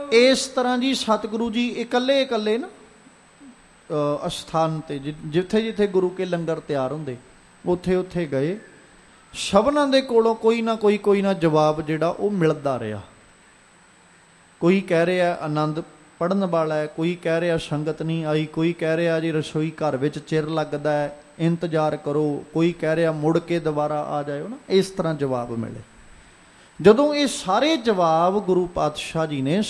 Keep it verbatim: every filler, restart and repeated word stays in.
ਇਸ ਤਰ੍ਹਾਂ ਜੀ ਸਤਿਗੁਰੂ ਜੀ ਇਕੱਲੇ ਇਕੱਲੇ ਨਾ ਅਸਥਾਨ 'ਤੇ ਜਿ ਜਿੱਥੇ ਜਿੱਥੇ ਗੁਰੂ ਕੇ ਲੰਗਰ ਤਿਆਰ ਹੁੰਦੇ ਉੱਥੇ ਉੱਥੇ ਗਏ। ਸਭਨਾਂ ਦੇ ਕੋਲੋਂ ਕੋਈ ਨਾ ਕੋਈ ਕੋਈ ਨਾ ਜਵਾਬ ਜਿਹੜਾ ਉਹ ਮਿਲਦਾ ਰਿਹਾ। ਕੋਈ ਕਹਿ ਰਿਹਾ ਆਨੰਦ ਪੜ੍ਹਨ ਵਾਲਾ ਹੈ, ਕੋਈ ਕਹਿ ਰਿਹਾ ਸੰਗਤ ਨਹੀਂ ਆਈ, ਕੋਈ ਕਹਿ ਰਿਹਾ ਜੀ ਰਸੋਈ ਘਰ ਵਿੱਚ ਚਿਰ ਲੱਗਦਾ ਹੈ ਇੰਤਜ਼ਾਰ ਕਰੋ, ਕੋਈ ਕਹਿ ਰਿਹਾ ਮੁੜ ਕੇ ਦੁਬਾਰਾ ਆ ਜਾਇਓ ਨਾ। ਇਸ ਤਰ੍ਹਾਂ ਜਵਾਬ ਮਿਲੇ। ਜਦੋਂ ਇਹ ਸਾਰੇ ਜਵਾਬ ਗੁਰੂ ਪਾਤਸ਼ਾਹ ਜੀ ਨੇ